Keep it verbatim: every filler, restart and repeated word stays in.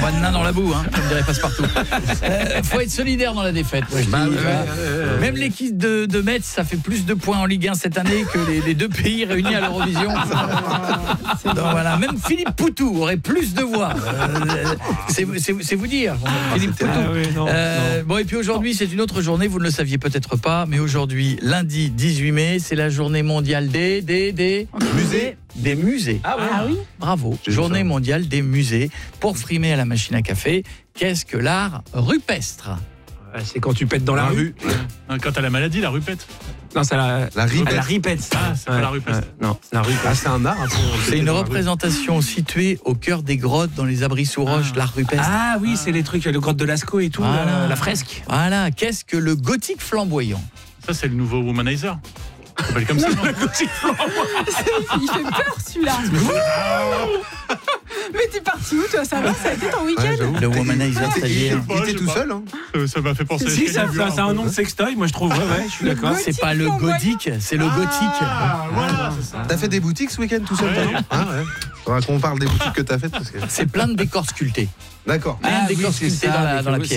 Pas de nain dans la boue, hein, comme dirait Passepartout. Euh, faut être solidaire dans la défaite. Moi, je dis, Bah, ouais, euh, euh, euh, même l'équipe de, de Metz, ça fait plus de points en Ligue un cette année que les, les deux pays réunis à l'Eurovision. Donc voilà, même Philippe Poutou aurait plus de voix. Euh, c'est, c'est, c'est vous dire, Philippe Poutou. Ah oui, non, Euh, non. bon, et puis aujourd'hui, c'est une autre journée, vous ne le saviez peut-être pas, mais aujourd'hui, lundi dix-huit mai, c'est la journée mondiale des, des, des Musée. Des musées. Ah ouais. Ah oui. Bravo, J'ai vu journée ça. mondiale des musées. Pour frimer à la machine à café, qu'est-ce que l'art rupestre? Ah, c'est quand tu pètes dans la, La rue. rue. Quand t'as la maladie, la rupette. Non, c'est la, La ripette. la ripette. Ah, c'est pas la rupette. Non, la ripette. Ah, c'est un art. un peu. C'est une Dans la rue. représentation située au cœur des grottes dans les abris sous roche, l'art rupestre. Ah oui, c'est les trucs, le grotte de Lascaux et tout, Voilà. la, la fresque. Voilà, qu'est-ce que le gothique flamboyant? Ça, c'est le nouveau Womanizer. Ça s'appelle comme ça, non Il fait peur celui-là. Mais t'es parti où toi? Ça va? Ça a été ton Ouais, week-end? j'avoue. Le womanizer, c'est-à-dire Il était Je sais tout pas. seul, hein. Euh, Ça m'a fait penser à Si, ça, Excalibur, ça, c'est un nom de sextoy, moi je trouve. Ouais, ouais, je suis d'accord. Gothique c'est pas le flamboyant. gothique, c'est le gothique. Ah, voilà, c'est ça. T'as fait des boutiques ce week-end tout seul, Ouais. toi, non Ah ouais. Faudra qu'on parle des boutiques que t'as faites parce que. C'est plein de décors sculptés. D'accord. Plein de décors sculptés dans la, dans la pierre.